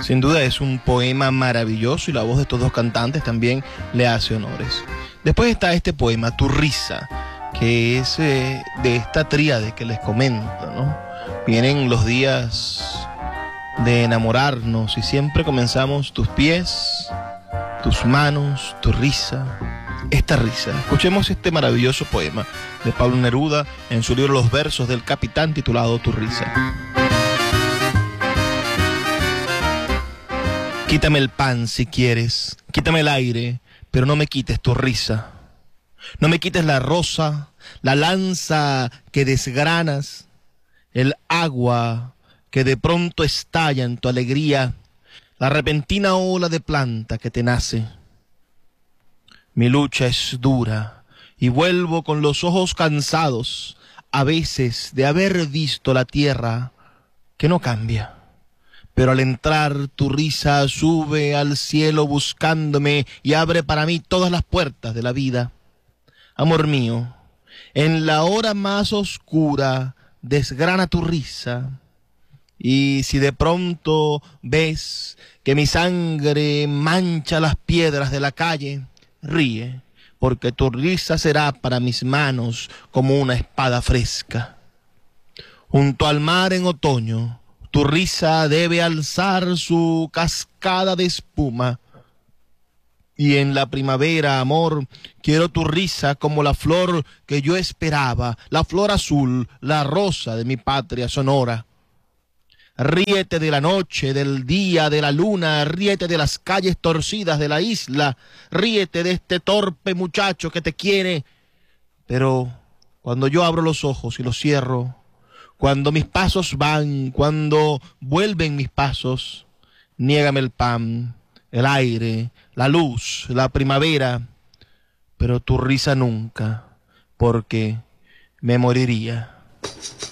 Sin duda es un poema maravilloso y la voz de estos dos cantantes también le hace honores. Después está este poema, Tu risa, que es de esta tríade que les comento, ¿no? Vienen los días de enamorarnos y siempre comenzamos tus pies, tus manos, tu risa, esta risa. Escuchemos este maravilloso poema de Pablo Neruda en su libro Los versos del capitán titulado Tu risa. Quítame el pan si quieres, quítame el aire, pero no me quites tu risa. No me quites la rosa, la lanza que desgranas, el agua que de pronto estalla en tu alegría, la repentina ola de planta que te nace. Mi lucha es dura y vuelvo con los ojos cansados, a veces de haber visto la tierra que no cambia. Pero al entrar tu risa sube al cielo buscándome y abre para mí todas las puertas de la vida. Amor mío, en la hora más oscura desgrana tu risa. Y si de pronto ves que mi sangre mancha las piedras de la calle, ríe, porque tu risa será para mis manos como una espada fresca. Junto al mar en otoño, tu risa debe alzar su cascada de espuma. Y en la primavera, amor, quiero tu risa como la flor que yo esperaba, la flor azul, la rosa de mi patria sonora. Ríete de la noche, del día, de la luna, ríete de las calles torcidas de la isla, ríete de este torpe muchacho que te quiere. Pero cuando yo abro los ojos y los cierro, cuando mis pasos van, cuando vuelven mis pasos, niégame el pan, el aire, la luz, la primavera, pero tu risa nunca, porque me moriría.